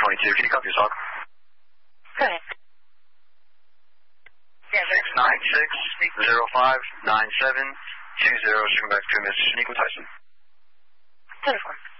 22. Can you copy this, Hawk? Go ahead. 696-0597-20. Come back to Miss Shaniqua Tyson. Uniform.